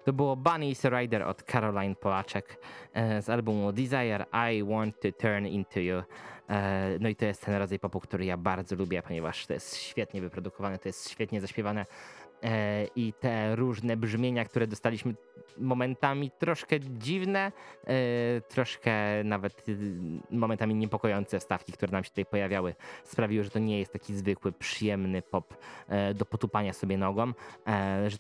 To było Bunny is a Rider od Caroline Polaczek z albumu Desire, I Want to Turn Into You. No i to jest ten rodzaj popu, który ja bardzo lubię, ponieważ to jest świetnie wyprodukowane, to jest świetnie zaśpiewane i te różne brzmienia, które dostaliśmy momentami troszkę dziwne, troszkę nawet momentami niepokojące wstawki, które nam się tutaj pojawiały, sprawiły, że to nie jest taki zwykły, przyjemny pop do potupania sobie nogą, że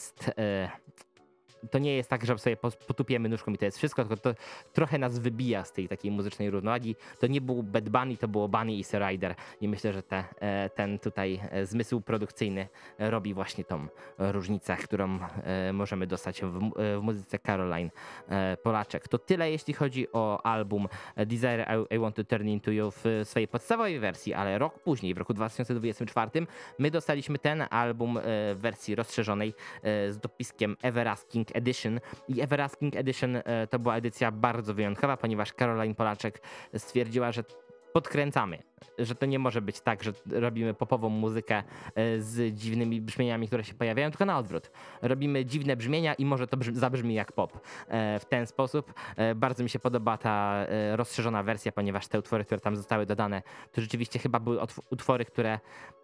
to nie jest tak, że sobie potupiemy nóżką i to jest wszystko, tylko to trochę nas wybija z tej takiej muzycznej równowagi. To nie był Bad Bunny, to było Bunny is a Rider i myślę, że ten tutaj zmysł produkcyjny robi właśnie tą różnicę, którą możemy dostać w muzyce Caroline Polaczek. To tyle, jeśli chodzi o album Desire I Want to Turn Into You w swojej podstawowej wersji, ale rok później, w roku 2024, my dostaliśmy ten album w wersji rozszerzonej z dopiskiem Everasking Edition. I Everasking Edition to była edycja bardzo wyjątkowa, ponieważ Caroline Polaczek stwierdziła, że podkręcamy, że to nie może być tak, że robimy popową muzykę z dziwnymi brzmieniami, które się pojawiają, tylko na odwrót. Robimy dziwne brzmienia i może to zabrzmi jak pop. W ten sposób bardzo mi się podoba ta rozszerzona wersja, ponieważ te utwory, które tam zostały dodane, to rzeczywiście chyba były utwory, które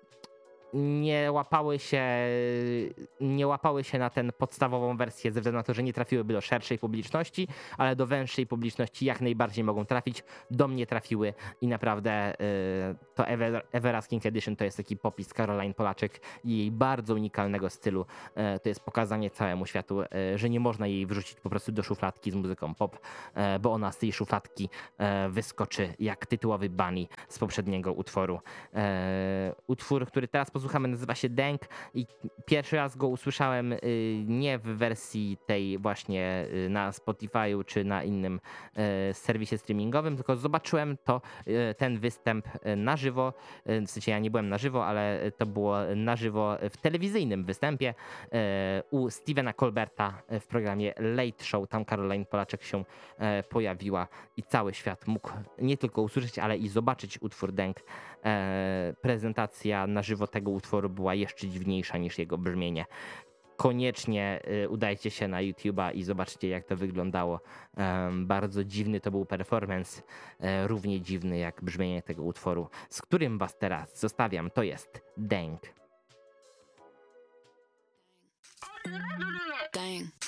nie łapały się na tę podstawową wersję ze względu na to, że nie trafiłyby do szerszej publiczności, ale do węższej publiczności jak najbardziej mogą trafić. Do mnie trafiły i naprawdę to Everasking Edition to jest taki popis Caroline Polaczek i jej bardzo unikalnego stylu. To jest pokazanie całemu światu, że nie można jej wrzucić po prostu do szufladki z muzyką pop, bo ona z tej szufladki wyskoczy jak tytułowy Bunny z poprzedniego utworu. Utwór, który teraz posłuchamy, nazywa się Dęk i pierwszy raz go usłyszałem nie w wersji tej właśnie na Spotify'u czy na innym serwisie streamingowym, tylko zobaczyłem ten występ na żywo, w sensie ja nie byłem na żywo, ale to było na żywo w telewizyjnym występie u Stevena Colberta w programie Late Show. Tam Caroline Polaczek się pojawiła i cały świat mógł nie tylko usłyszeć, ale i zobaczyć utwór Dęk. Prezentacja na żywo tego utworu była jeszcze dziwniejsza niż jego brzmienie. Koniecznie udajcie się na YouTube'a i zobaczcie, jak to wyglądało. Bardzo dziwny to był performance, równie dziwny jak brzmienie tego utworu, z którym was teraz zostawiam. To jest Dęk. Dang.